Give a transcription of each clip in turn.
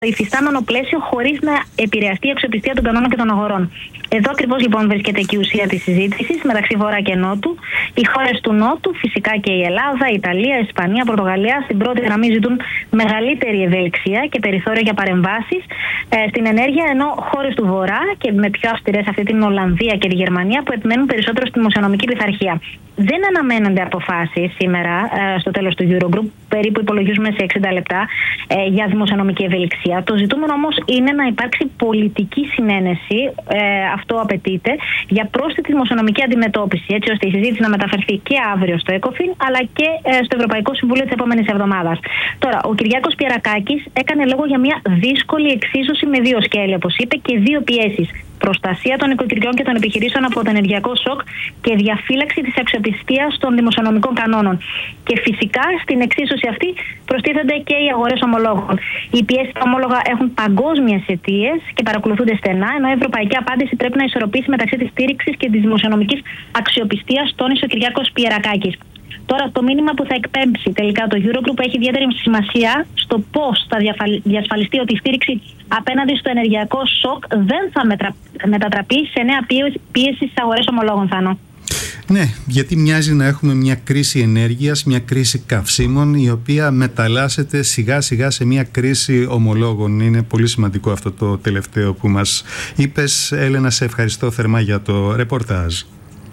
υφιστάμενο πλαίσιο χωρίς να επηρεαστεί η αξιοπιστία των κανόνων και των αγορών. Εδώ ακριβώς λοιπόν βρίσκεται και η ουσία της συζήτησης μεταξύ Βορρά και Νότου. Οι χώρες του Νότου, φυσικά και η Ελλάδα, η Ιταλία, η Ισπανία, η Πορτογαλία, στην πρώτη γραμμή ζητούν μεγαλύτερη ευελιξία και περιθώρια για παρεμβάσεις στην ενέργεια, ενώ χώρες του Βορρά και με πιο αυστηρές αυτή την Ολλανδία και τη Γερμανία που επιμένουν περισσότερο στη δημοσιονομική πειθαρχία. Δεν αναμένονται αποφάσεις σήμερα στο τέλος του Eurogroup, περίπου υπολογίζουμε σε 60 λεπτά για δημοσιονομική ευελιξία. Το ζητούμενο όμως είναι να υπάρξει πολιτική συνένεση, αυτό απαιτείται, για πρόσθετη δημοσιονομική αντιμετώπιση, έτσι ώστε η συζήτηση να μεταφερθεί και αύριο στο ECOFIN αλλά και στο Ευρωπαϊκό Συμβούλιο της επόμενης εβδομάδας. Τώρα, ο Κυριάκος Πιερακάκης έκανε λόγο για μια δύσκολη εξίσωση με δύο σκέλη, όπως είπε, και δύο πιέσεις. Προστασία των οικοκυριών και των επιχειρήσεων από το ενεργειακό σοκ και διαφύλαξη της αξιοπιστίας των δημοσιονομικών κανόνων. Και φυσικά στην εξίσωση αυτή προστίθενται και οι αγορές ομολόγων. Οι πιέσεις στα ομόλογα έχουν παγκόσμιες αιτίες και παρακολουθούνται στενά, ενώ η ευρωπαϊκή απάντηση πρέπει να ισορροπήσει μεταξύ της στήριξης και της δημοσιονομικής αξιοπιστίας, τόνισε ο Κυριάκος Πιερακάκης. Τώρα, το μήνυμα που θα εκπέμψει τελικά το Eurogroup έχει ιδιαίτερη σημασία στο πώς θα διασφαλιστεί ότι η στήριξη απέναντι στο ενεργειακό σοκ δεν θα μετατραπεί σε νέα πίεση στις αγορές ομολόγων, Θάνο. Ναι, γιατί μοιάζει να έχουμε μια κρίση ενέργειας, μια κρίση καυσίμων, η οποία μεταλλάσσεται σιγά σιγά σε μια κρίση ομολόγων. Είναι πολύ σημαντικό αυτό το τελευταίο που μας είπες. Έλενα, σε ευχαριστώ θερμά για το ρεπορτάζ.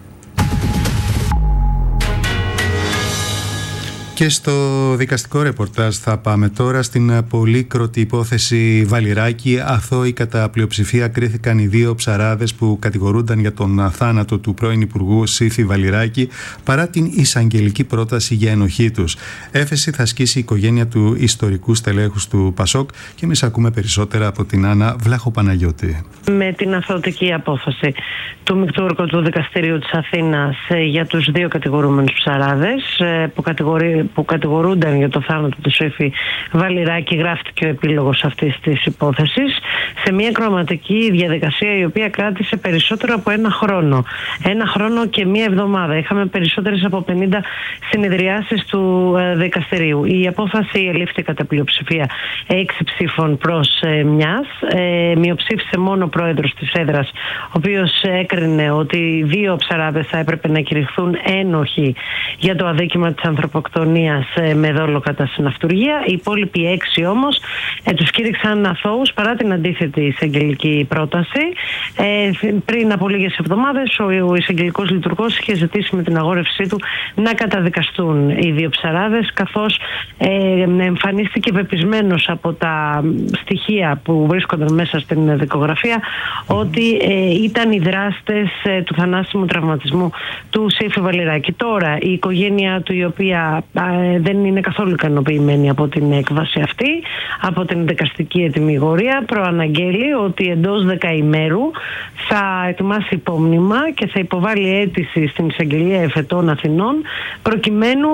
Και στο δικαστικό ρεπορτάζ θα πάμε τώρα στην πολύκροτη υπόθεση Βαλιράκη. Αθώοι κατά πλειοψηφία κρίθηκαν οι δύο ψαράδες που κατηγορούνταν για τον θάνατο του πρώην Υπουργού Σύφη Βαλιράκη, παρά την εισαγγελική πρόταση για ενοχή τους. Έφεση θα ασκήσει η οικογένεια του ιστορικού στελέχους του Πασόκ και εμείς ακούμε περισσότερα από την Άννα Βλάχο-Παναγιώτη. Με την αθωωτική απόφαση του Μεικτού Ορκωτού Δικαστηρίου της Αθήνας για τους δύο κατηγορούμενους ψαράδες που κατηγορούνταν για το θάνατο του Σύφη Βαλιράκη, γράφτηκε ο επίλογος αυτής της υπόθεσης σε μια κροματική διαδικασία η οποία κράτησε περισσότερο από ένα χρόνο. Ένα χρόνο και μία εβδομάδα. Είχαμε περισσότερες από 50 συνεδριάσεις του δικαστηρίου. Η απόφαση ελήφθη κατά πλειοψηφία 6 ψήφων προς μιας. Μειοψήφισε μόνο ο πρόεδρος της έδρας, ο οποίος έκρινε ότι δύο ψαράδες θα έπρεπε να κηρυχθούν ένοχοι για το αδίκημα της ανθρωποκτονίας με δόλο κατά συναυτουργία. Οι υπόλοιποι 6 όμως τους κήρυξαν αθώους παρά την αντίθετη εισαγγελική πρόταση. Πριν από λίγες εβδομάδες ο εισαγγελικός λειτουργός είχε ζητήσει με την αγόρευσή του να καταδικαστούν οι δύο ψαράδες, καθώς εμφανίστηκε πεπισμένος από τα στοιχεία που βρίσκονταν μέσα στην δικογραφία ότι ήταν οι δράστες του θανάσιμου τραυματισμού του Σύφη Βαλιράκη. Τώρα η οικογένεια του, η οποία δεν είναι καθόλου ικανοποιημένη από την έκβαση αυτή, από την δικαστική ετυμηγορία, προαναγγέλει ότι εντός 10 ημέρου θα ετοιμάσει υπόμνημα και θα υποβάλει αίτηση στην Εισαγγελία Εφετών Αθηνών προκειμένου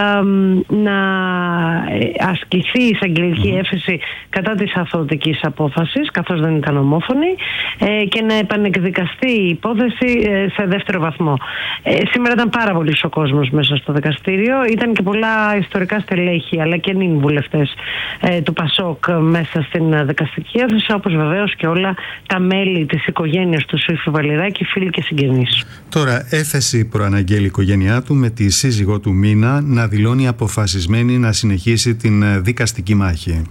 να ασκηθεί η εισαγγελική έφεση κατά της αθωωτικής απόφασης, καθώς δεν ήταν ομόφωνη, και να επανεκδικαστεί η υπόθεση σε δεύτερο βαθμό. Σήμερα ήταν πάρα πολύ ο κόσμος μέσα στο δικαστήριο. Ήταν και πολλά ιστορικά στελέχη αλλά και νυν βουλευτές του Πασόκ μέσα στην δικαστική αίθουσα, όπως βεβαίως και όλα τα μέλη της οικογένειας του Σύφη Βαλιράκη, φίλοι και συγγενείς. Τώρα, έφεση προαναγγέλει η οικογένειά του με τη σύζυγό του Μίνα να δηλώνει αποφασισμένη να συνεχίσει την δικαστική μάχη.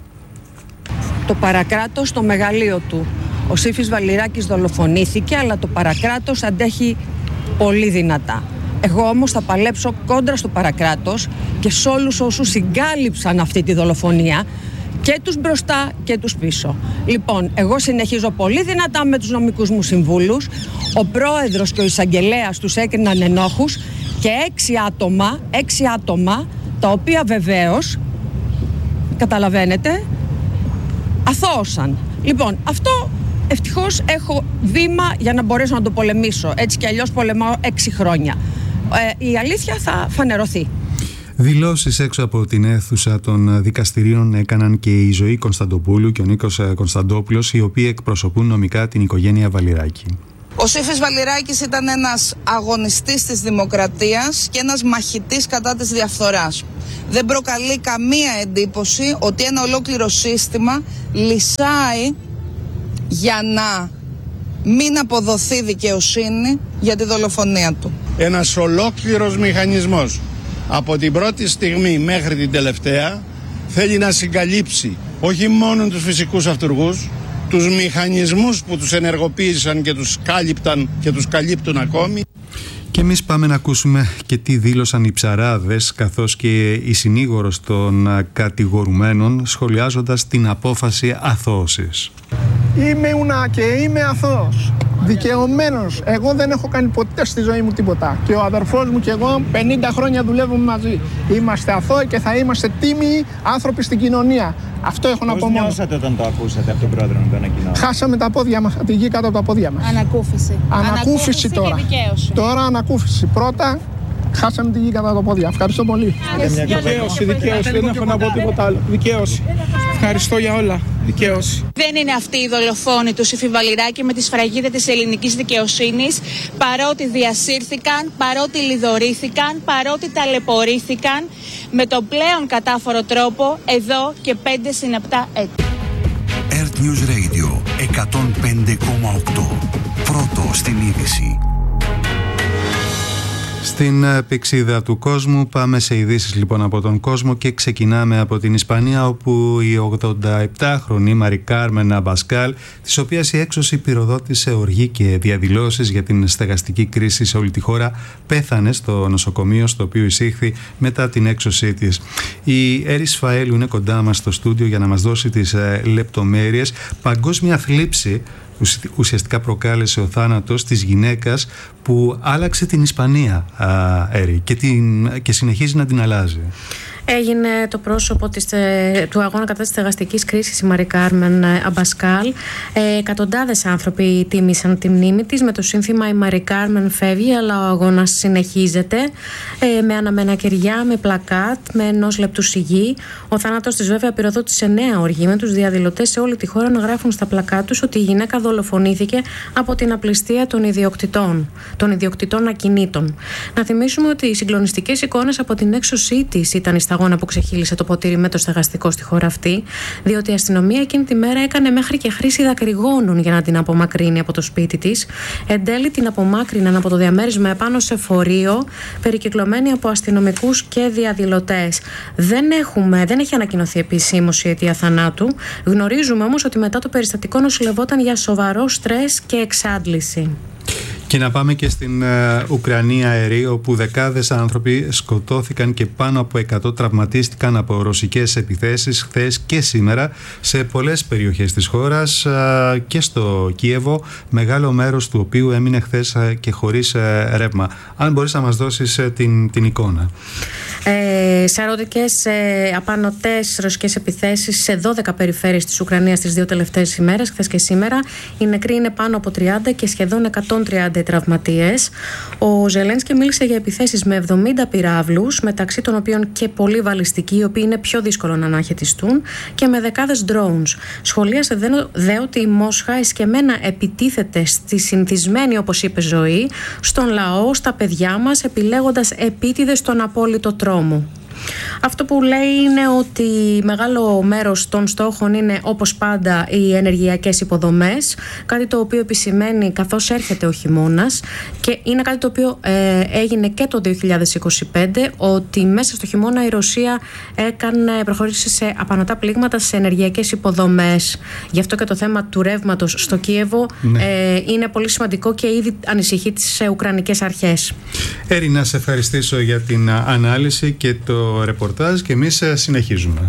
Το παρακράτος στο μεγαλείο του. Ο Σύφης Βαλιράκης δολοφονήθηκε, αλλά το παρακράτος αντέχει πολύ δυνατά. Εγώ όμως θα παλέψω κόντρα στο παρακράτος και σε όλους όσους συγκάλυψαν αυτή τη δολοφονία, και τους μπροστά και τους πίσω. Λοιπόν, εγώ συνεχίζω πολύ δυνατά με τους νομικούς μου συμβούλους. Ο πρόεδρος και ο εισαγγελέας τους έκριναν ενόχους και 6 άτομα, τα οποία βεβαίως, καταλαβαίνετε, αθώωσαν. Λοιπόν, αυτό ευτυχώς έχω βήμα για να μπορέσω να το πολεμήσω. Έτσι κι αλλιώς πολεμάω 6 χρόνια. Η αλήθεια θα φανερωθεί. Δηλώσεις έξω από την αίθουσα των δικαστηρίων έκαναν και η Ζωή Κωνσταντοπούλου και ο Νίκος Κωνσταντόπουλος, οι οποίοι εκπροσωπούν νομικά την οικογένεια Βαλιράκη. Ο Σύφης Βαλιράκης ήταν ένας αγωνιστής της δημοκρατίας και ένας μαχητής κατά της διαφθοράς. Δεν προκαλεί καμία εντύπωση ότι ένα ολόκληρο σύστημα λυσάει για να μην αποδοθεί δικαιοσύνη για τη δολοφονία του. Ένας ολόκληρος μηχανισμός από την πρώτη στιγμή μέχρι την τελευταία θέλει να συγκαλύψει όχι μόνο τους φυσικούς αυτουργούς, τους μηχανισμούς που τους ενεργοποίησαν και τους κάλυπταν και τους καλύπτουν ακόμη. Και εμείς πάμε να ακούσουμε και τι δήλωσαν οι ψαράδες καθώς και η συνήγορος των κατηγορουμένων σχολιάζοντας την απόφαση αθώωσης. Είμαι και είμαι αθώος, δικαιωμένος. Εγώ δεν έχω κάνει ποτέ στη ζωή μου τίποτα. Και ο αδερφός μου και εγώ 50 χρόνια δουλεύουμε μαζί. Είμαστε αθώοι και θα είμαστε τίμιοι άνθρωποι στην κοινωνία. Αυτό έχω να πω μόνο. Πώς νιώσατε όταν το ακούσατε από τον πρόεδρο να το ανακοινώσει? Χάσαμε τα πόδια μας, τη γη κάτω από τα πόδια μας. Ανακούφιση τώρα. Τώρα ανακούφιση. Πρώτα χάσαμε τη γη κατά τα πόδια. Ευχαριστώ πολύ. Δικαίωση. Δεν έχω να πω τίποτα άλλο. Δικαίωση. Ευχαριστώ για όλα. Δικαίωση. Δεν είναι αυτή η δολοφόνη του Σύφη Βαλιράκη με τη σφραγίδα της ελληνικής δικαιοσύνης, παρότι διασύρθηκαν, παρότι λιδωρήθηκαν, παρότι ταλαιπωρήθηκαν με τον πλέον κατάφορο τρόπο εδώ και 5 συναπτά έτη. Earth News Radio 105,8. Πρώτο στην είδηση. Στην πηξίδα του κόσμου πάμε σε ειδήσεις λοιπόν από τον κόσμο και ξεκινάμε από την Ισπανία, όπου η 87χρονη Μαρι Κάρμεν Αμπασκάλ, της οποίας η έξωση πυροδότησε οργή και διαδηλώσεις για την στεγαστική κρίση σε όλη τη χώρα, πέθανε στο νοσοκομείο στο οποίο εισήχθη μετά την έξωσή της. Η Έρης Φαέλου είναι κοντά μας στο στούντιο για να μας δώσει τις λεπτομέρειες. Παγκόσμια θλίψη ουσιαστικά προκάλεσε ο θάνατος της γυναίκας που άλλαξε την Ισπανία, Έρη, και συνεχίζει να την αλλάζει. Έγινε το πρόσωπο του αγώνα κατά της στεγαστικής κρίσης η Μαρι Κάρμεν Αμπασκάλ. Εκατοντάδες άνθρωποι τίμησαν τη μνήμη της με το σύνθημα «Η Μαρι Κάρμεν φεύγει, αλλά ο αγώνας συνεχίζεται», με αναμένα κεριά, με πλακάτ, με 1 λεπτού σιγή. Ο θάνατος της βέβαια πυροδότησε νέα οργή, με τους διαδηλωτές σε όλη τη χώρα να γράφουν στα πλακάτ τους ότι η γυναίκα δολοφονήθηκε από την απληστία των ιδιοκτητών ακινήτων. Να θυμίσουμε ότι οι συγκλονιστικές εικόνες από την έξωσή της ήταν η σταγόνα που ξεχύλισε το ποτήρι με το στεγαστικό στη χώρα αυτή, διότι η αστυνομία εκείνη τη μέρα έκανε μέχρι και χρήση δακρυγόνων για να την απομακρύνει από το σπίτι της. Εν τέλει την απομάκρυναν από το διαμέρισμα επάνω σε φορείο, περικυκλωμένη από αστυνομικούς και διαδηλωτές. Δεν έχει ανακοινωθεί επισήμως η αιτία θανάτου. Γνωρίζουμε όμως ότι μετά το περιστατικό νοσηλευόταν για σοβαρό στρες και εξάντληση. Και να πάμε και στην Ουκρανία, Ερή, όπου δεκάδες άνθρωποι σκοτώθηκαν και πάνω από 100 τραυματίστηκαν από ρωσικές επιθέσεις χθες και σήμερα σε πολλές περιοχές της χώρας και στο Κίεβο, μεγάλο μέρος του οποίου έμεινε χθες και χωρίς ρεύμα. Αν μπορείς να μας δώσεις την εικόνα. Σαρωτικές απανωτές ρωσικές επιθέσεις σε 12 περιφέρειες της Ουκρανίας τις 2 τελευταίες ημέρες, χθες και σήμερα. Οι νεκροί είναι πάνω από 30 και σχεδόν 130 τραυματίες. Ο Ζελένσκι μίλησε για επιθέσεις με 70 πυράβλους, μεταξύ των οποίων και πολύ βαλιστικοί, οι οποίοι είναι πιο δύσκολο να αναχαιτιστούν, και με δεκάδες drones. Σχολίασε δε ότι η Μόσχα εσκεμμένα επιτίθεται στη συνηθισμένη, όπως είπε, ζωή, στον λαό, στα παιδιά μας, επιλέγοντας επίτηδες στον απόλυτο τρόμο. Αυτό που λέει είναι ότι μεγάλο μέρος των στόχων είναι, όπως πάντα, οι ενεργειακές υποδομές, κάτι το οποίο επισημαίνει καθώς έρχεται ο χειμώνας, και είναι κάτι το οποίο έγινε και το 2025, ότι μέσα στο χειμώνα η Ρωσία προχώρησε σε απανωτά πλήγματα σε ενεργειακές υποδομές. Γι' αυτό και το θέμα του ρεύματος στο Κίεβο είναι πολύ σημαντικό και ήδη ανησυχεί τις ουκρανικές αρχές. Έρη, να σε ευχαριστήσω για την ανάλυση και το ρεπορτάζ, και εμείς συνεχίζουμε.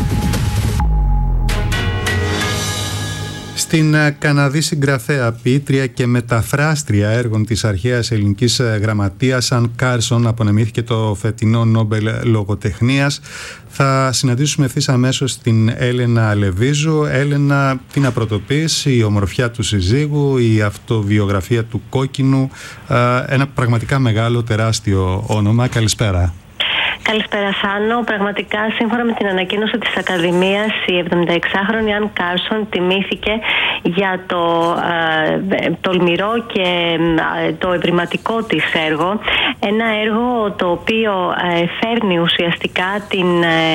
Στην Καναδή συγγραφέα, ποιήτρια και μεταφράστρια έργων της αρχαίας ελληνικής γραμματείας Αν Κάρσον απονεμήθηκε το φετινό Νόμπελ Λογοτεχνίας. Θα συναντήσουμε ευθύς αμέσως την Έλενα Λεβίζου. Έλενα, τι να πρωτοποιείς, η ομορφιά του συζύγου, η αυτοβιογραφία του Κόκκινου, ένα πραγματικά μεγάλο, τεράστιο όνομα. Καλησπέρα. Καλησπέρα Σάνο. Πραγματικά σύμφωνα με την ανακοίνωση της Ακαδημίας, η 76χρονη Αν Κάρσον τιμήθηκε για το τολμηρό και το ευρηματικό της έργο. Ένα έργο το οποίο φέρνει ουσιαστικά την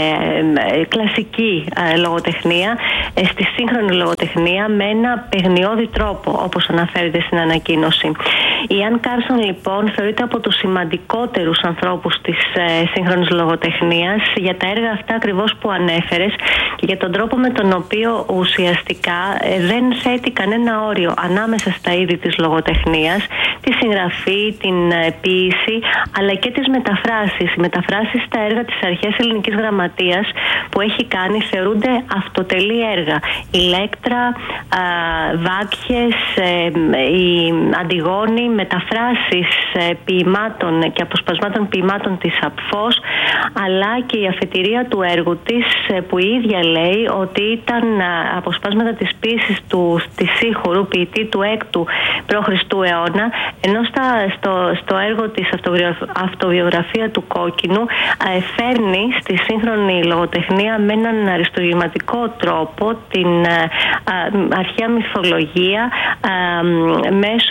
κλασική λογοτεχνία στη σύγχρονη λογοτεχνία με ένα παιγνιώδη τρόπο, όπως αναφέρεται στην ανακοίνωση. Η Αν Κάρσον λοιπόν θεωρείται από τους σημαντικότερους ανθρώπους της σύγχρονης λογοτεχνίας για τα έργα αυτά ακριβώς που ανέφερες και για τον τρόπο με τον οποίο ουσιαστικά δεν θέτει κανένα όριο ανάμεσα στα είδη της λογοτεχνίας, τη συγγραφή, την ποίηση αλλά και τις μεταφράσεις. Οι μεταφράσεις στα έργα της αρχαίας ελληνικής γραμματείας που έχει κάνει θεωρούνται αυτοτελή έργα. Η Λέκτρα, Βάκχες, η Αντιγόνη, μεταφράσεις ποιημάτων και αποσπασμάτων ποιημάτων της Απφός, αλλά και η αφετηρία του έργου της που η ίδια λέει ότι ήταν αποσπάσματα της ποίησης της Σύχορου, ποιητή του 6ου π.Χ. αιώνα, ενώ στο έργο της αυτοβιογραφία του Κόκκινου φέρνει στη σύγχρονη λογοτεχνία με έναν αριστουργηματικό τρόπο την αρχαία μυθολογία μέσω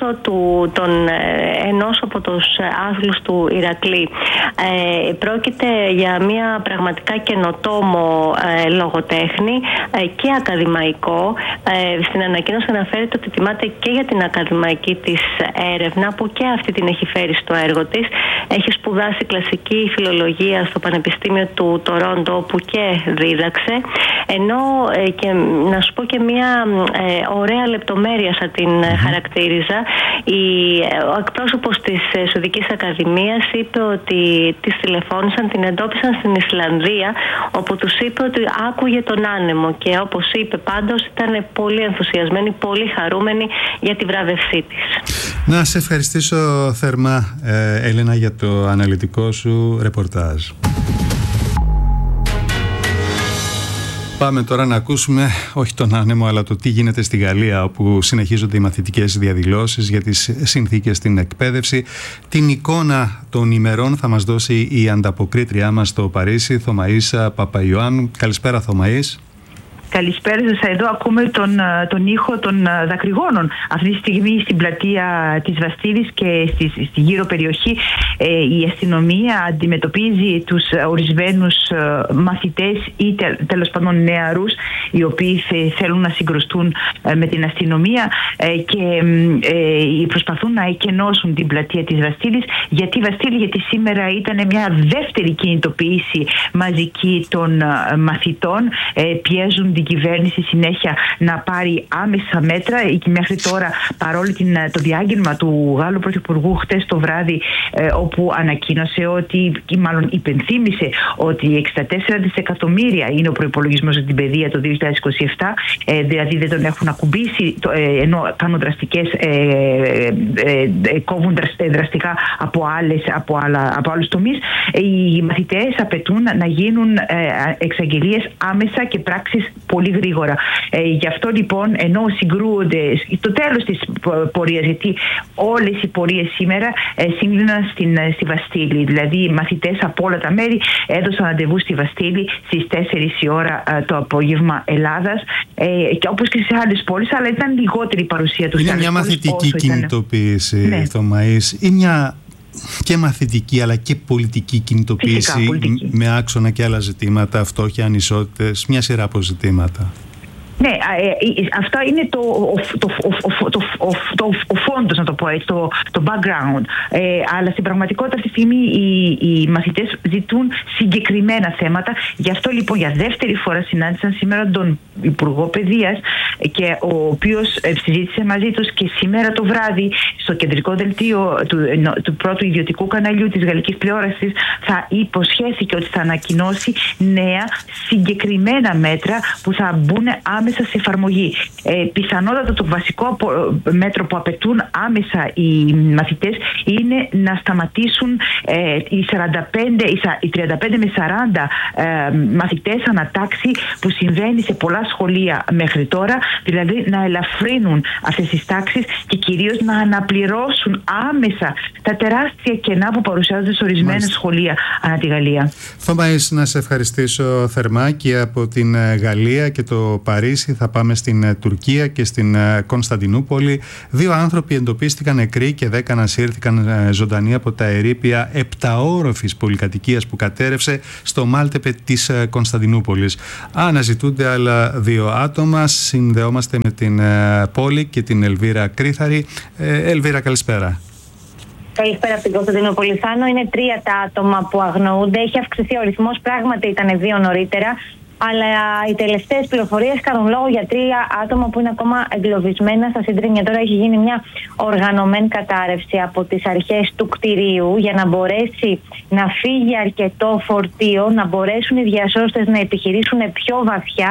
ενός από τους άθλους του Ηρακλή. Πρόκειται για μια πραγματικά καινοτόμο λογοτέχνη και ακαδημαϊκό. Στην ανακοίνωση αναφέρεται ότι τιμάται και για την ακαδημαϊκή της έρευνα που και αυτή την έχει φέρει στο έργο της. Έχει σπουδάσει κλασική φιλολογία στο Πανεπιστήμιο του Τορόντο όπου και δίδαξε, ενώ και να σου πω και μια ωραία λεπτομέρεια θα την χαρακτήριζα. Ο εκπρόσωπος της Σουηδικής Ακαδημίας είπε ότι της τηλεφώνησαν, την εντόπισαν στην Ισλανδία, όπου τους είπε ότι άκουγε τον άνεμο και όπως είπε πάντως ήταν πολύ ενθουσιασμένη, πολύ χαρούμενη για τη βράβευσή της. Να σε ευχαριστήσω θερμά Έλενα για το αναλυτικό σου ρεπορτάζ. Πάμε τώρα να ακούσουμε όχι τον άνεμο αλλά το τι γίνεται στη Γαλλία, όπου συνεχίζονται οι μαθητικές διαδηλώσεις για τις συνθήκες στην εκπαίδευση. Την εικόνα των ημερών θα μας δώσει η ανταποκρίτριά μας στο Παρίσι, Θωμαΐσα Παπαϊωάννου. Καλησπέρα Θωμαΐς. Καλησπέρα σας. Εδώ ακούμε τον ήχο των δακρυγόνων. Αυτή τη στιγμή στην πλατεία της Βαστίλης και στη γύρω περιοχή η αστυνομία αντιμετωπίζει τους ορισμένους μαθητές ή τέλος πάντων νεαρούς οι οποίοι θέλουν να συγκρουστούν με την αστυνομία και προσπαθούν να εκενώσουν την πλατεία της Βαστίλης. Γιατί Βαστίλη? Γιατί σήμερα ήταν μια δεύτερη κινητοποίηση μαζική των μαθητών. Πιέζουν την κυβέρνηση συνέχεια να πάρει άμεσα μέτρα. Μέχρι τώρα, παρόλο το διάγγελμα του Γάλλου Πρωθυπουργού χτες το βράδυ, όπου ανακοίνωσε ότι, ή μάλλον υπενθύμησε ότι 64 δισεκατομμύρια είναι ο προϋπολογισμός για την παιδεία το 2027, δηλαδή δεν τον έχουν ακουμπήσει, ενώ κάνουν κόβουν δραστικά από άλλους τομείς. Οι μαθητές απαιτούν να γίνουν εξαγγελίες άμεσα και πράξεις πολύ γρήγορα. Γι' αυτό λοιπόν, ενώ συγκρούονται το τέλος της πορείας, γιατί όλες οι πορείες σήμερα σύγκλιναν στη Βαστίλη, δηλαδή οι μαθητές από όλα τα μέρη έδωσαν ραντεβού στη Βαστίλη στις 4 η ώρα το απόγευμα Ελλάδας, και όπως και σε άλλες πόλεις, αλλά ήταν λιγότερη η παρουσία τους. Είναι μια μαθητική κινητοποίηση, ναι. Θωμαΐς, ή μια και μαθητική αλλά και πολιτική κινητοποίηση? Φυσικά, πολιτική. Με άξονα και άλλα ζητήματα, φτώχεια, ανισότητες, μια σειρά από ζητήματα. Ναι, αυτό είναι ο φόντος, να το πω έτσι, το background. Αλλά στην πραγματικότητα αυτή τη στιγμή οι μαθητές ζητούν συγκεκριμένα θέματα. Γι' αυτό λοιπόν για δεύτερη φορά συνάντησαν σήμερα τον Υπουργό Παιδείας, και ο οποίος συζήτησε μαζί τους, και σήμερα το βράδυ στο κεντρικό δελτίο του πρώτου ιδιωτικού καναλιού της γαλλικής τηλεόρασης θα υποσχέθηκε ότι θα ανακοινώσει νέα συγκεκριμένα μέτρα που θα μπουν άμεσα άμεσα σε εφαρμογή. Πιθανότατα το βασικό μέτρο που απαιτούν άμεσα οι μαθητές είναι να σταματήσουν οι 35 με 40 μαθητές ανατάξει που συμβαίνει σε πολλά σχολεία μέχρι τώρα, δηλαδή να ελαφρύνουν αυτές τις τάξεις και κυρίως να αναπληρώσουν άμεσα τα τεράστια κενά που παρουσιάζονται σε ορισμένα σχολεία ανά τη Γαλλία. Θωμαΐς, να σε ευχαριστήσω θερμά και από την Γαλλία και το Παρίσι θα πάμε στην Τουρκία και στην Κωνσταντινούπολη. 2 άνθρωποι εντοπίστηκαν νεκροί και 10 ανασύρθηκαν ζωντανοί από τα ερείπια 7όροφης πολυκατοικίας που κατέρευσε στο Μάλτεπε της Κωνσταντινούπολης. Αναζητούνται άλλα 2 άτομα. Συνδεόμαστε με την πόλη και την Ελβίρα Κρίθαρη. Ελβίρα, καλησπέρα. Καλησπέρα από την Κωνσταντινούπολη. Θάνο, είναι 3 τα άτομα που αγνοούνται. Έχει αυξηθεί ο αριθμός, πράγματι ήταν 2 νωρίτερα. Αλλά οι τελευταίες πληροφορίες κάνουν λόγο για 3 άτομα που είναι ακόμα εγκλωβισμένα στα συντρίμμια. Τώρα έχει γίνει μια οργανωμένη κατάρρευση από τις αρχές του κτηρίου για να μπορέσει να φύγει αρκετό φορτίο, να μπορέσουν οι διασώστες να επιχειρήσουν πιο βαθιά.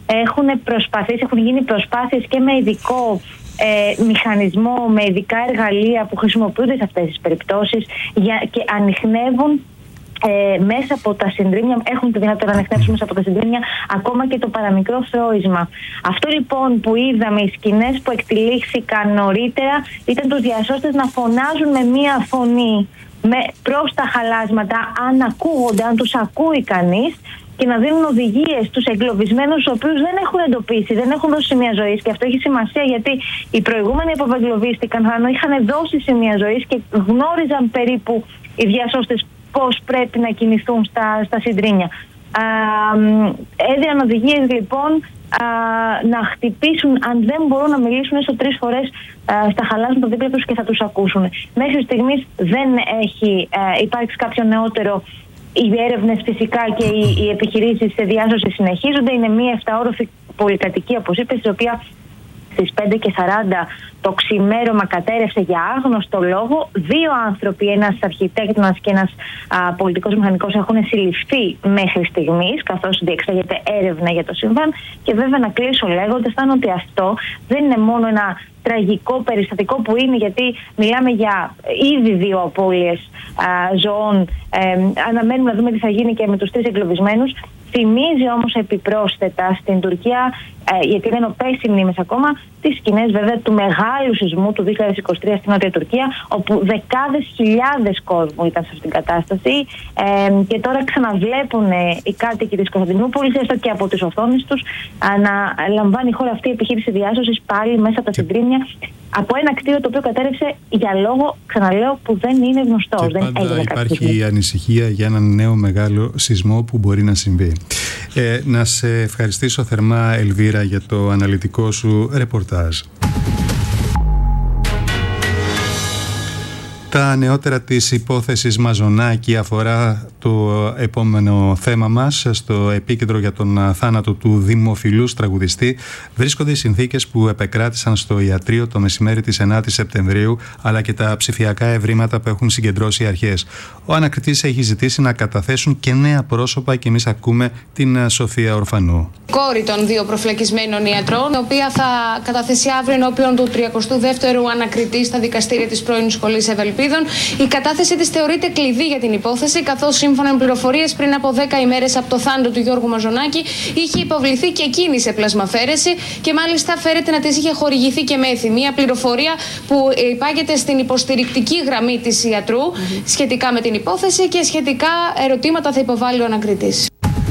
Έχουν γίνει προσπάθειες και με ειδικό μηχανισμό, με ειδικά εργαλεία που χρησιμοποιούνται σε αυτές τις περιπτώσεις και ανιχνεύουν μέσα από τα συντρίμμια, έχουν τη δυνατότητα να ανιχνεύσουν μέσα από τα συντρίμμια ακόμα και το παραμικρό φρόισμα. Αυτό λοιπόν που είδαμε, οι σκηνές που εκτυλίχθηκαν νωρίτερα, ήταν τους διασώστες να φωνάζουν με μία φωνή προς τα χαλάσματα, αν ακούγονται, αν τους ακούει κανείς, και να δίνουν οδηγίες στους εγκλωβισμένους, τους οποίους δεν έχουν εντοπίσει, δεν έχουν δώσει σημεία ζωής. Και αυτό έχει σημασία, γιατί οι προηγούμενοι που απεγκλωβίστηκαν είχαν δώσει σημεία ζωής και γνώριζαν περίπου οι διασώστες πώς πρέπει να κινηθούν στα συντρίμμια. Έδιναν οδηγίες λοιπόν να χτυπήσουν, αν δεν μπορούν να μιλήσουν, έστω 3 φορές στα χαλάσματα δίπλα τους και θα τους ακούσουν. Μέχρι στιγμής δεν έχει υπάρξει κάποιο νεότερο. Οι έρευνες φυσικά και οι επιχειρήσεις σε διάσωση συνεχίζονται. Είναι μια 7όροφη πολυκατοικία, όπως είπες, η οποία στις 5:40 το ξημέρωμα κατέρευσε για άγνωστο λόγο. 2 άνθρωποι, ένας αρχιτέκτονας και ένας πολιτικός μηχανικός, έχουν συλληφθεί μέχρι στιγμής, καθώς διεξάγεται έρευνα για το συμβάν. Και βέβαια να κλείσω λέγοντας ότι αυτό δεν είναι μόνο ένα τραγικό περιστατικό που είναι, γιατί μιλάμε για ήδη 2 απώλειες ζωών. Αναμένουμε να δούμε τι θα γίνει και με τους 3 εγκλωβισμένους. Θυμίζει όμως επιπρόσθετα στην Τουρκία, γιατί δεν πέσει μνήμες ακόμα, τις σκηνές βέβαια του μεγάλου σεισμού του 2023 στην Νότια Τουρκία, όπου δεκάδες χιλιάδες κόσμου ήταν σε αυτήν την κατάσταση, και τώρα ξαναβλέπουν οι κάτοικοι της Κωνσταντινούπολης, έστω και από τις οθόνες τους, να λαμβάνει η χώρα αυτή η επιχείρηση διάσωσης πάλι μέσα από τα συντρίμμια, από ένα κτίριο το οποίο κατέρευσε για λόγο, ξαναλέω, που δεν είναι γνωστός. Και πάντα υπάρχει ανησυχία για έναν νέο μεγάλο σεισμό που μπορεί να συμβεί. Να σε ευχαριστήσω θερμά, Ελβίρα, για το αναλυτικό σου ρεπορτάζ. Τα νεότερα της υπόθεσης Μαζονάκη αφορά το επόμενο θέμα μας. Στο επίκεντρο για τον θάνατο του δημοφιλούς τραγουδιστή βρίσκονται οι συνθήκες που επεκράτησαν στο ιατρείο το μεσημέρι της 9ης Σεπτεμβρίου, αλλά και τα ψηφιακά ευρήματα που έχουν συγκεντρώσει οι αρχές. Ο ανακριτής έχει ζητήσει να καταθέσουν και νέα πρόσωπα και εμείς ακούμε την Σοφία Ορφανού. Κόρη των 2 προφυλακισμένων ιατρών, η οποία θα καταθέσει αύριο ενώπιον του 32ου ανακριτή στα δικαστήρια της πρώην Σχολής Ευελπίδων. Η κατάθεση της θεωρείται κλειδί για την υπόθεση, καθώς σύμφωνα με πληροφορίες πριν από 10 ημέρες από το θάνατο του Γιώργου Μαζονάκη είχε υποβληθεί και εκείνη σε πλασμαφέρεση και μάλιστα φέρεται να της είχε χορηγηθεί και μέθη. Μια πληροφορία που υπάγεται στην υποστηρικτική γραμμή της ιατρού σχετικά με την υπόθεση, και σχετικά ερωτήματα θα υποβάλει ο ανακριτής.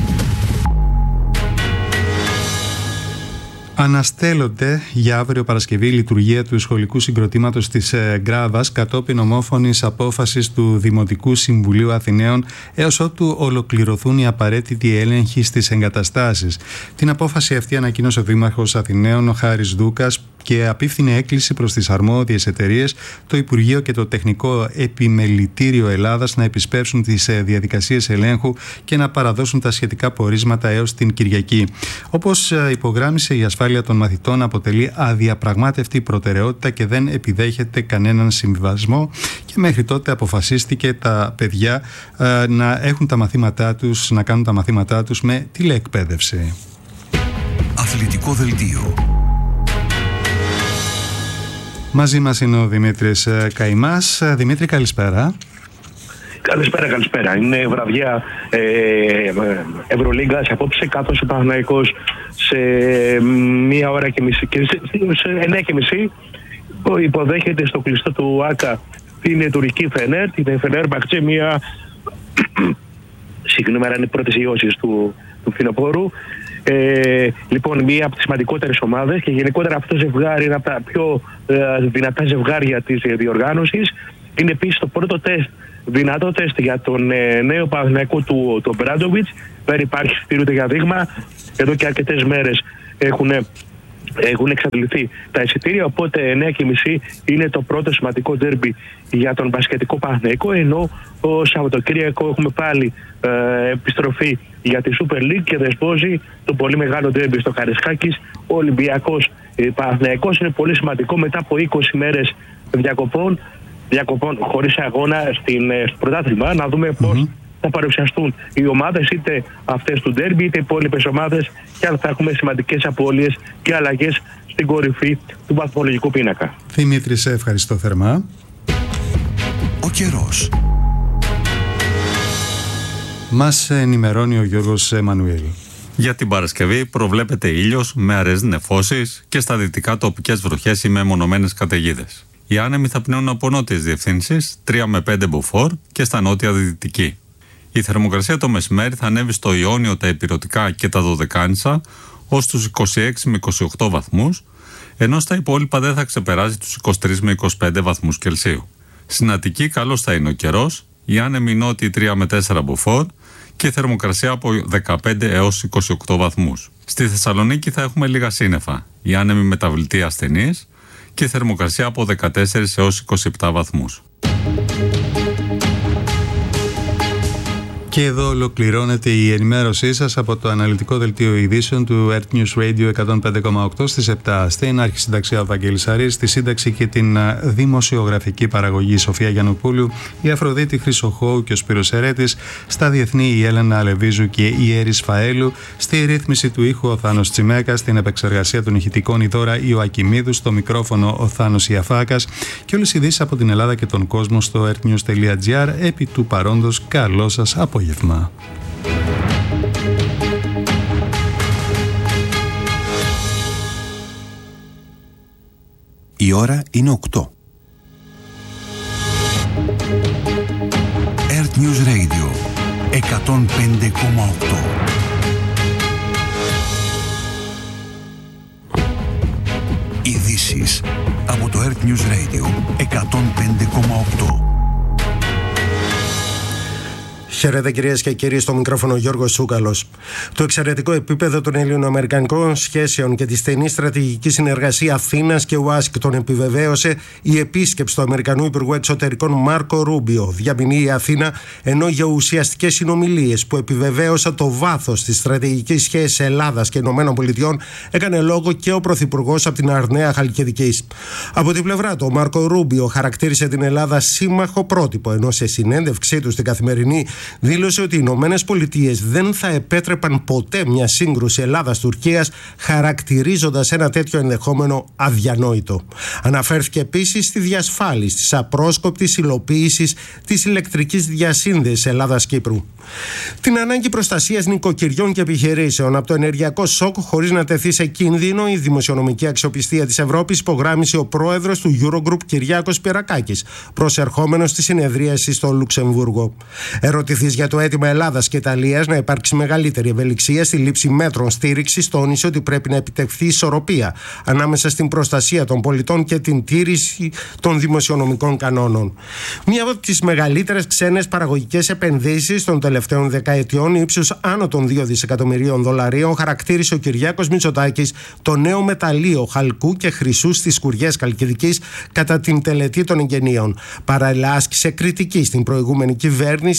Αναστέλλονται για αύριο Παρασκευή η λειτουργία του σχολικού συγκροτήματος της Γκράβας κατόπιν ομόφωνης απόφασης του Δημοτικού Συμβουλίου Αθηναίων, έως ότου ολοκληρωθούν οι απαραίτητοι έλεγχοι στις εγκαταστάσεις. Την απόφαση αυτή ανακοίνωσε ο Δήμαρχος Αθηναίων, ο Χάρης Δούκας, και απίφθινε έκκληση προς τις αρμόδιες εταιρείες, το Υπουργείο και το Τεχνικό Επιμελητήριο Ελλάδας να επισπεύσουν τις διαδικασίες ελέγχου και να παραδώσουν τα σχετικά πορίσματα έως την Κυριακή. Όπως υπογράμμισε, η ασφάλεια των μαθητών αποτελεί αδιαπραγμάτευτη προτεραιότητα και δεν επιδέχεται κανέναν συμβιβασμό, και μέχρι τότε αποφασίστηκε τα παιδιά να έχουν τα μαθήματά τους, να κάνουν τα μαθήματά τους με τηλεεκπαίδευση. Αθλητικό δελτίο. Μαζί μας είναι ο Δημήτρης Καημάς. Δημήτρη, καλησπέρα. Καλησπέρα. Είναι βραδιά Ευρωλίγκας απόψε, καθώς ο Παναθηναϊκός σε 1 ώρα και μισή και σε 9:30 υποδέχεται στο κλειστό του ΆΚΑ την τουρκική Φενέρ, την Φενέρ Μπαχτσέ, σήμερα είναι οι πρώτες ιώσεις του φθινοπόρου. Λοιπόν, μία από τις σημαντικότερες ομάδες και γενικότερα αυτό το ζευγάρι είναι από τα πιο δυνατά ζευγάρια της διοργάνωσης. Είναι επίσης το πρώτο δυνατό τεστ για τον νέο Παναθηναϊκό του τον Μπράντοβιτς. Δεν υπάρχει στήριο για δείγμα. Εδώ και αρκετές μέρες έχουν εξαντληθεί τα εισιτήρια, οπότε 9:30 είναι το πρώτο σημαντικό ντέρμπι για τον μπασκετικό Παναθηναϊκό, ενώ ο Σαββατοκύριακο έχουμε πάλι επιστροφή για τη Super League και δεσπόζει το πολύ μεγάλο ντέρμπι στο Καραϊσκάκης. Ο Ολυμπιακός Παναθηναϊκός είναι πολύ σημαντικό μετά από 20 μέρες διακοπών χωρίς αγώνα στο πρωτάθλημα, να δούμε πώς θα παρουσιαστούν οι ομάδες, είτε αυτές του ντέρμπι είτε οι υπόλοιπες ομάδες, και αν θα έχουμε σημαντικές απώλειες και αλλαγές στην κορυφή του βαθμολογικού πίνακα. Δημήτρη, σε ευχαριστώ θερμά. Ο καιρός. Μας ενημερώνει ο Γιώργος Εμμανουήλ. Για την Παρασκευή προβλέπεται ήλιος με αραιές νεφώσεις και στα δυτικά τοπικές βροχές ή μεμονωμένες καταιγίδες. Οι άνεμοι θα πνέουν από νότιες διευθύνσεις 3 με 5 μποφόρ και στα νότια δυτική. Η θερμοκρασία το μεσημέρι θα ανέβει στο Ιόνιο, τα Ηπειρωτικά και τα Δωδεκάνησα ως τους 26 με 28 βαθμούς, ενώ στα υπόλοιπα δεν θα ξεπεράσει τους 23 με 25 βαθμούς Κελσίου. Στην Αττική καλός θα είναι ο καιρός, οι άνεμοι νότιοι 3 με 4 μποφόρ και η θερμοκρασία από 15 έως 28 βαθμούς. Στη Θεσσαλονίκη θα έχουμε λίγα σύννεφα, οι άνεμοι μεταβλητοί ασθενείς και η θερμοκρασία από 14 έως 27 βαθμούς. Και εδώ ολοκληρώνεται η ενημέρωσή σας από το αναλυτικό δελτίο ειδήσεων του Earth News Radio 105,8 στις 7. Στην αρχισυνταξία ο Βαγγέλης Αρής, στη σύνταξη και την δημοσιογραφική παραγωγή Σοφία Γιαννοπούλου, η Αφροδίτη Χρυσοχώου και ο Σπύρος Ερέτης, στα διεθνή η Έλενα Αλεβίζου και η Έρης Φαέλου, στη ρύθμιση του ήχου ο Θάνος Τσιμέκας, στην επεξεργασία των ηχητικών η Δώρα Ιωακιμίδου, στο μικρόφωνο ο Θάνος Ιαφάκας και όλες οι ειδήσεις από την Ελλάδα και τον κόσμο στο earthnews.gr. Επί του παρόντος, καλό σας απόγευμα. Η ώρα είναι 8. Earth News Radio 105,8. Ειδήσεις από το Earth News Radio 105,8. Χαίρετε κυρίες και κύριοι, στο μικρόφωνο Γιώργος Σούκαλος. Το εξαιρετικό επίπεδο των ελληνοαμερικανικών σχέσεων και τη στενή στρατηγική συνεργασία Αθήνας και Ουάσιγκτον επιβεβαίωσε η επίσκεψη του Αμερικανού Υπουργού Εξωτερικών Μάρκο Ρούμπιο. Διαμηνεί η Αθήνα, ενώ για ουσιαστικές συνομιλίες που επιβεβαίωσαν το βάθος της στρατηγικής σχέσης Ελλάδας και ΗΠΑ έκανε λόγο και ο Πρωθυπουργός από την Αρναία Χαλκιδικής. Από την πλευρά του, ο Μάρκο Ρούμπιο χαρακτήρισε την Ελλάδα σύμμαχο πρότυπο, ενώ σε συνέντευξή του στην Καθημερινή δήλωσε ότι οι Ηνωμένες Πολιτείες δεν θα επέτρεπαν ποτέ μια σύγκρουση Ελλάδας-Τουρκίας, χαρακτηρίζοντας ένα τέτοιο ενδεχόμενο αδιανόητο. Αναφέρθηκε επίσης στη διασφάλιση της απρόσκοπτης υλοποίησης της ηλεκτρικής διασύνδεσης Ελλάδας-Κύπρου. Την ανάγκη προστασίας νοικοκυριών και επιχειρήσεων από το ενεργειακό σοκ χωρίς να τεθεί σε κίνδυνο η δημοσιονομική αξιοπιστία της Ευρώπης υπογράμμισε ο πρόεδρος του Eurogroup Κυριάκος Πυρακάκης, προσερχόμενος στη συνεδρίαση στο Λουξεμβούργο. Ερωτηθείς για το αίτημα Ελλάδας και Ιταλίας να υπάρξει μεγαλύτερη ευελιξία στη λήψη μέτρων στήριξης, τόνισε ότι πρέπει να επιτευχθεί ισορροπία ανάμεσα στην προστασία των πολιτών και την τήρηση των δημοσιονομικών κανόνων. Μία από τις μεγαλύτερες ξένες παραγωγικές επενδύσεις των τελευταίων δεκαετιών, ύψους άνω των 2 δισεκατομμυρίων δολαρίων, χαρακτήρισε ο Κυριάκος Μητσοτάκης το νέο μεταλλείο χαλκού και χρυσού στις Σκουριές Χαλκιδικής κατά την τελετή των εγγενείων. Παράλληλα, άσκησε κριτική στην προηγούμενη κυβέρνηση για τις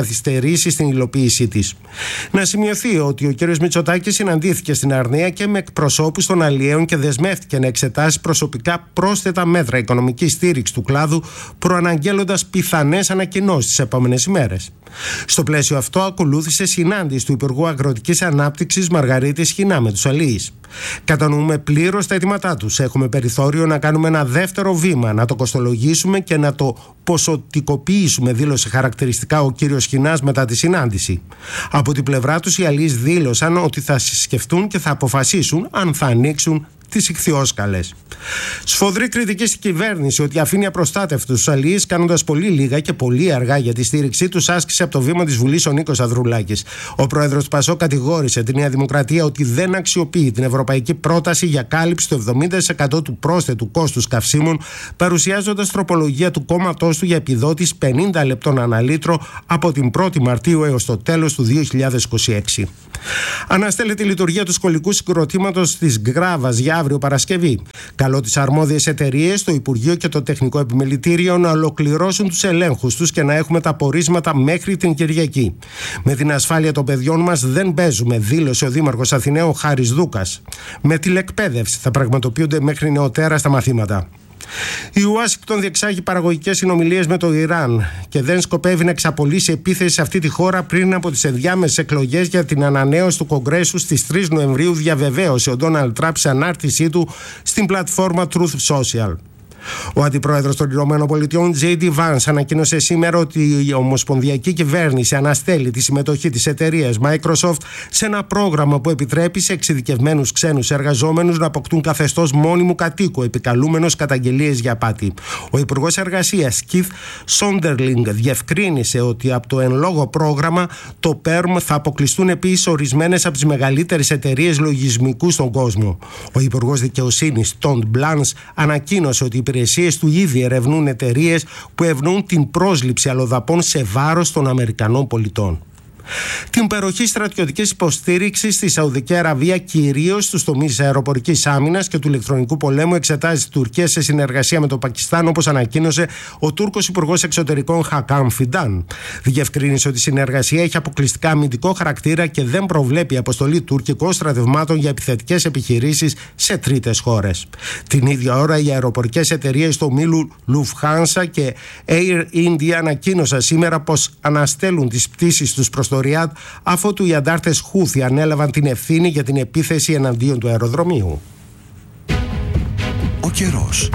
καθυστερήσει στην υλοποίησή της. Να σημειωθεί ότι ο κ. Μητσοτάκης συναντήθηκε στην Αρναία και με εκπροσώπους των αλλιέων και δεσμεύτηκε να εξετάσει προσωπικά πρόσθετα μέτρα οικονομικής στήριξης του κλάδου, προαναγγέλλοντας πιθανές ανακοινώσεις τις επόμενες ημέρες. Στο πλαίσιο αυτό, ακολούθησε συνάντηση του Υπουργού Αγροτικής Ανάπτυξης Μαργαρίτης Χινά με τους αλλοίς. Κατανοούμε πλήρως τα αιτήματά τους. Έχουμε περιθώριο να κάνουμε ένα δεύτερο βήμα, να το κοστολογήσουμε και να το ποσοτικοποιήσουμε, δήλωσε χαρακτηριστικά ο κύριος Χινάς μετά τη συνάντηση. Από την πλευρά τους, οι αλλοίς δήλωσαν ότι θα σκεφτούν και θα αποφασίσουν αν θα ανοίξουν τις ιχθυόσκαλες. Σφοδρή κριτική στην κυβέρνηση ότι αφήνει απροστάτευτους τους αλλοίς, κάνοντας πολύ λίγα και πολύ αργά για τη στήριξή τους, άσκησε από το βήμα της Βουλής ο Νίκος Ανδρουλάκης. Ο πρόεδρος του ΠΑΣΟΚ κατηγόρησε τη Νέα Δημοκρατία ότι δεν αξιοποιεί την ευρωπαϊκή πρόταση για κάλυψη του 70% του πρόσθετου κόστους καυσίμων, παρουσιάζοντας τροπολογία του κόμματός του για επιδότηση 50 λεπτών ανά λίτρο από την 1η Μαρτίου έως το τέλος του 2026. Αναστέλλεται η λειτουργία του σχολικού συγκροτήματος της Γκράβας για αύριο Παρασκευή. Καλώ τις αρμόδιες εταιρείες, το Υπουργείο και το Τεχνικό Επιμελητήριο να ολοκληρώσουν τους ελέγχους τους και να έχουμε τα πορίσματα μέχρι την Κυριακή. Με την ασφάλεια των παιδιών μας δεν παίζουμε, δήλωσε ο Δήμαρχος Αθηναίου Χάρης Δούκας. Με τηλεκπαίδευση θα πραγματοποιούνται μέχρι νεοτέρα στα μαθήματα. Η Ουάσιγκτον διεξάγει παραγωγικές συνομιλίες με το Ιράν και δεν σκοπεύει να εξαπολύσει επίθεση σε αυτή τη χώρα πριν από τις ενδιάμεσες εκλογές για την ανανέωση του Κογκρέσου στις 3 Νοεμβρίου, διαβεβαίωσε ο Ντόναλντ Τραμπ σε ανάρτησή του στην πλατφόρμα Truth Social. Ο αντιπρόεδρος των ΗΠΑ, J.D. Vance, ανακοίνωσε σήμερα ότι η ομοσπονδιακή κυβέρνηση αναστέλει τη συμμετοχή της εταιρείας Microsoft σε ένα πρόγραμμα που επιτρέπει σε εξειδικευμένους ξένους εργαζόμενους να αποκτούν καθεστώς μόνιμου κατοίκου, επικαλούμενος καταγγελίες για απάτη. Ο Υπουργός Εργασίας, Keith Sonderling, διευκρίνησε ότι από το εν λόγω πρόγραμμα, το PERM, θα αποκλειστούν επίσης ορισμένες από τις μεγαλύτερες εταιρείες λογισμικού στον κόσμο. Ο Υπουργός Δικαιοσύνης, Todd Blanche, ανακοίνωσε ότι οι υπηρεσίες του ήδη ερευνούν εταιρείες που ευνοούν την πρόσληψη αλλοδαπών σε βάρος των Αμερικανών πολιτών. Την παροχή στρατιωτικής υποστήριξης στη Σαουδική Αραβία, κυρίως στους τομείς αεροπορικής άμυνας και του ηλεκτρονικού πολέμου, εξετάζει η Τουρκία σε συνεργασία με το Πακιστάν, όπως ανακοίνωσε ο Τούρκος Υπουργός Εξωτερικών Χακάν Φιντάν. Διευκρίνησε ότι η συνεργασία έχει αποκλειστικά αμυντικό χαρακτήρα και δεν προβλέπει αποστολή τουρκικών στρατευμάτων για επιθετικές επιχειρήσεις σε τρίτες χώρες. Την ίδια ώρα, οι αεροπορικές εταιρείες του ομίλου Lufthansa και Air India ανακοίνωσαν σήμερα πως αναστέλουν τις πτήσεις τους προς το Ριάντ, αφότου οι αντάρτες Χούθι ανέλαβαν την ευθύνη για την επίθεση εναντίον του αεροδρομίου. Ο καιρός.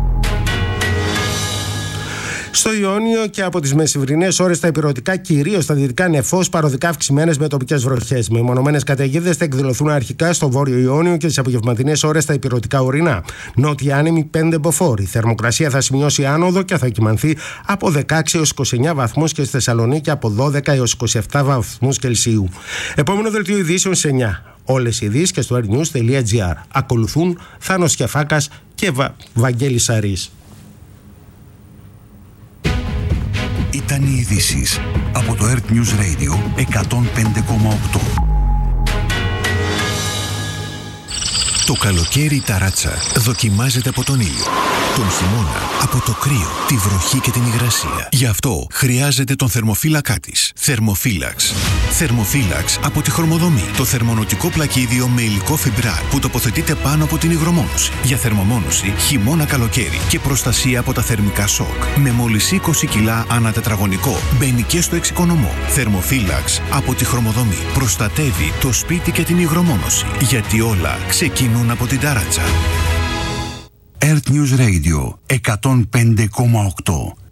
Στο Ιόνιο και από τις μεσημβρινές ώρες τα ηπειρωτικά, κυρίως στα δυτικά νεφώς, παροδικά αυξημένες με τοπικές βροχές. Μεμονωμένες καταιγίδες θα εκδηλωθούν αρχικά στο βόρειο Ιόνιο και τις απογευματινές ώρες στα ηπειρωτικά ορεινά. Νότια άνεμη 5 μποφόρ. Η θερμοκρασία θα σημειώσει άνοδο και θα κυμανθεί από 16 έως 29 βαθμούς και στη Θεσσαλονίκη από 12 έως 27 βαθμούς Κελσίου. Επόμενο δελτίο ειδήσεων σε 9. Όλες οι ειδήσεις και στο airnews.gr. Ακολουθούν Θάνος Κεφάκας και Βαγγέλης Σαρής. Ήταν οι ειδήσεις από το Earth News Radio 105,8. Το καλοκαίρι η ταράτσα δοκιμάζεται από τον ήλιο. Τον χειμώνα από το κρύο, τη βροχή και την υγρασία. Γι' αυτό χρειάζεται τον θερμοφύλακά της. Θερμοφύλαξ. Θερμοφύλαξ από τη Χρωμοδομή. Το θερμονοτικό πλακίδιο με υλικό φιμπράρ που τοποθετείται πάνω από την υγρομόνωση. Για θερμομόνωση χειμώνα-καλοκαίρι και προστασία από τα θερμικά σοκ. Με μόλις 20 κιλά ανά τετραγωνικό. Μπαίνει και στο εξοικονομό. Θερμοφύλαξ από τη Χρωμοδομή. Προστατεύει το σπίτι και την υγρομόνωση. Γιατί όλα ξεκινούν από την ταράτσα. Earth News Radio 105,8.